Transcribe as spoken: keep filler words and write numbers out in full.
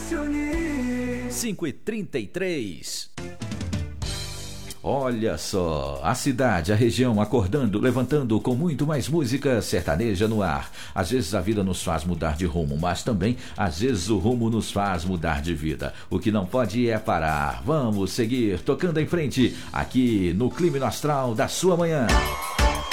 se unir. cinco e trinta e três. Olha só, a cidade, a região acordando, levantando com muito mais música sertaneja no ar. Às vezes a vida nos faz mudar de rumo, mas também às vezes o rumo nos faz mudar de vida. O que não pode é parar. Vamos seguir tocando em frente aqui no Clima Astral da sua manhã.